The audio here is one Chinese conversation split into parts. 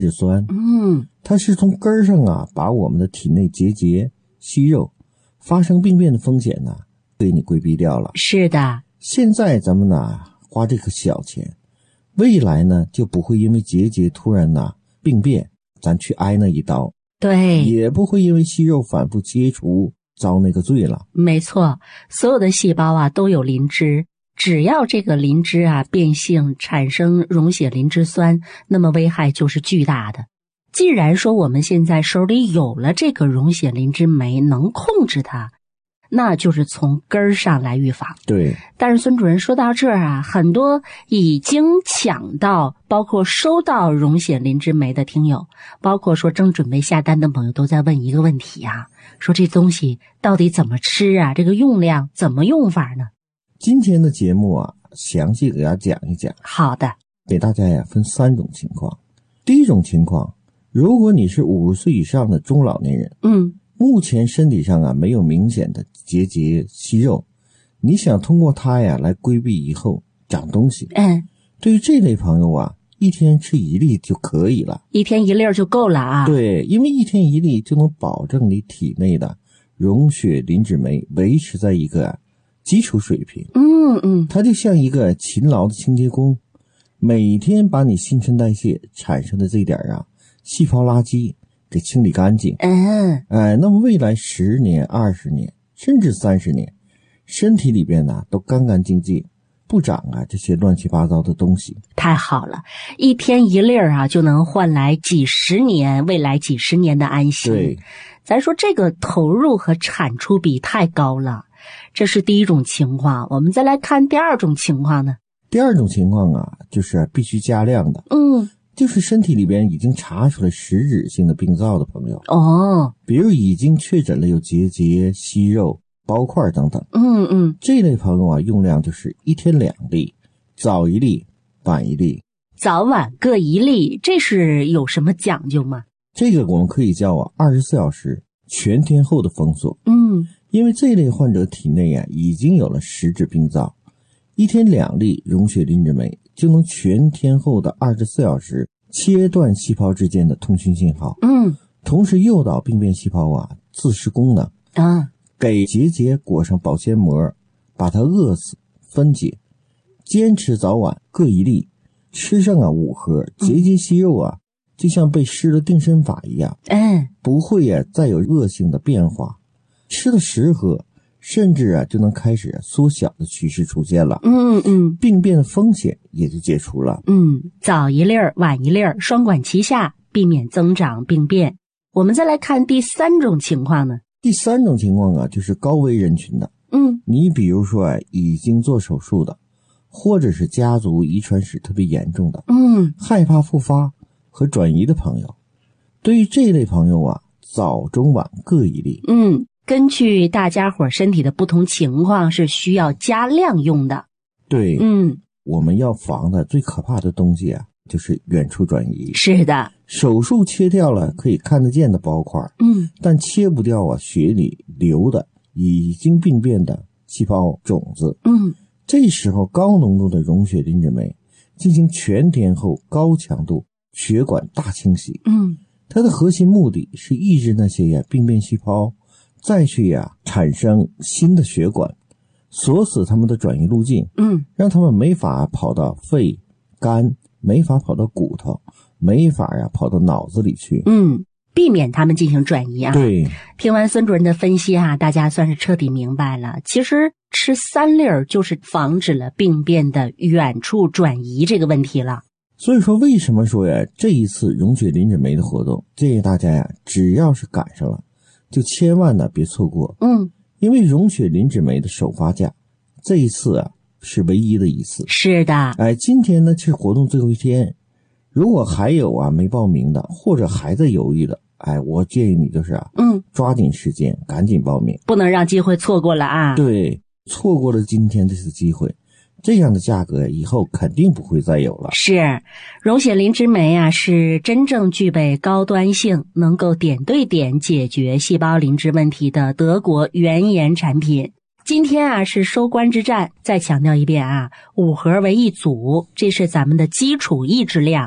脂酸。它是从根儿上啊，把我们的体内结节、息肉发生病变的风险呢，给你规避掉了。 是的， 现在咱们呢花这个小钱，未来呢就不会因为结节突然呢病变，咱去挨那一刀。 对， 也不会因为息肉反复切除遭那个罪了。 没错，所有的细胞啊都有磷脂，只要这个磷脂啊变性产生溶血磷脂酸，那么危害就是巨大的。既然说我们现在手里有了这个溶血磷脂酶，能控制它，那就是从根儿上来预防。 对， 但是孙主任说到这儿啊，很多已经抢到包括收到溶血磷脂酶的听友，包括说正准备下单的朋友，都在问一个问题啊，说这东西到底怎么吃啊，这个用量怎么用法呢？ 今天的节目啊，详细给大家讲一讲。 好的， 给大家呀分3种情况。第一种情况，如果你是50岁以上的中老年人，目前身体上啊没有明显的结节息肉，你想通过它呀来规避以后长东西，对于这类朋友啊，一天吃1粒就可以了， 一天1粒就够了啊。 对，因为一天1粒就能保证你体内的溶血磷脂酶维持在一个基础水平。它就像一个勤劳的清洁工，每天把你新陈代谢产生的这点啊细胞垃圾给清理干净。那么未来10年、20年，甚至30年，身体里边呢都干干净净，不长啊这些乱七八糟的东西。 太好了，一天1粒啊，就能换来未来几十年的安心。 对， 咱说这个投入和产出比太高了，这是第一种情况。我们再来看第二种情况呢。 第二种情况啊，就是必须加量的。就是身体里边已经查出来实质性的病灶的朋友。比如已经确诊了有结节、息肉、包块等等。这类朋友啊，用量就是一天2粒，早1粒，晚1粒。 早晚各1粒，这是有什么讲究吗？ 这个我们可以叫24小时全天候的封锁。因为这类患者体内啊已经有了实质病灶，一天2粒溶血磷脂酶就能全天候的24小时切断细胞之间的通讯信号。同时诱导病变细胞啊自噬功能，给结节裹上保鲜膜，把它饿死分解。坚持早晚各1粒，吃上5盒，结节息肉啊就像被施了定身法一样，不会再有恶性的变化。吃了10盒，甚至就能开始缩小的趋势出现了。病变的风险也就解除了。 早1粒晚1粒，双管齐下，避免增长病变。我们再来看第3种情况呢。 第3种情况啊，就是高危人群的。你比如说已经做手术的，或者是家族遗传史特别严重的，害怕复发和转移的朋友。对于这类朋友啊，早中晚各1粒。 根据大家伙身体的不同情况是需要加量用的。 对，我们要防的最可怕的东西啊，就是远处转移。 是的， 手术切掉了可以看得见的包块，但切不掉啊血里流的已经病变的细胞种子。这时候高浓度的溶血磷脂酶进行全天候高强度血管大清洗。它的核心目的是抑制那些病变细胞再去产生新的血管，锁死他们的转移路径，让他们没法跑到肺、肝，没法跑到骨头，没法跑到脑子里去。 避免他们进行转移啊。 对， 听完孙主任的分析大家算是彻底明白了。其实吃3粒就是防止了病变的远处转移这个问题了。 所以说为什么说这一次溶血磷脂酶的活动，建议大家只要是赶上了，就千万别错过。因为溶血磷脂酶的首发价这一次是唯一的一次。 是的。 今天呢是活动最后一天，如果还有没报名的，或者还在犹豫的，我建议你就是抓紧时间赶紧报名， 不能让机会错过了啊。 对，错过了今天这次机会，这样的价格以后肯定不会再有了。 是，溶血磷脂酶是真正具备高端性，能够点对点解决细胞磷脂问题的德国原研产品。今天是收官之战，再强调一遍5盒为1组，这是咱们的基础抑制量。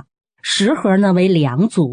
10盒呢为2组。